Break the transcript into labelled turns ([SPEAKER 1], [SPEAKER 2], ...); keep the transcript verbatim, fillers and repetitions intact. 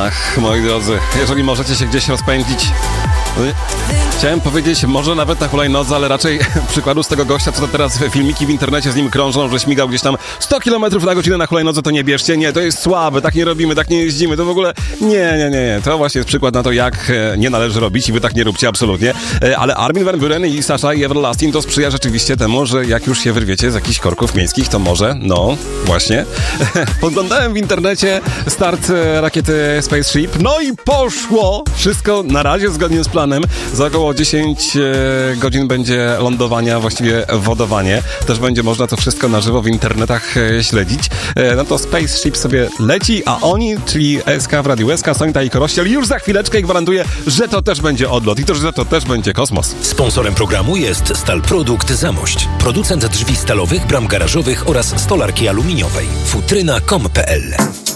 [SPEAKER 1] Ach, moi drodzy, jeżeli możecie się gdzieś rozpędzić... Chciałem powiedzieć, może nawet na hulajnodze, ale raczej przykładu z tego gościa, co to teraz filmiki w internecie z nim krążą, że śmigał gdzieś tam sto kilometrów na godzinę na hulajnodze, to nie bierzcie, nie, to jest słabe, tak nie robimy, tak nie jeździmy, to w ogóle nie, nie, nie, nie. To właśnie jest przykład na to, jak nie należy robić i wy tak nie róbcie, absolutnie. Ale Armin van Buuren i Sasha i Everlasting to sprzyja rzeczywiście temu, że jak już się wyrwiecie z jakichś korków miejskich, to może, no, właśnie. Podglądałem w internecie start rakiety Spaceship, no i poszło! Wszystko na razie zgodnie z planem. Za około dziesięć godzin będzie lądowania, właściwie wodowanie. Też będzie można to wszystko na żywo w internetach śledzić. No to Spaceship sobie leci, a oni, czyli S K w Radiu S K, Sonita i Korościel, już za chwileczkę gwarantuję, że to też będzie odlot i to, że to też będzie kosmos.
[SPEAKER 2] Sponsorem programu jest Stalprodukt Zamość. Producent drzwi stalowych, bram garażowych oraz stolarki aluminiowej. futryna kropka com kropka pe el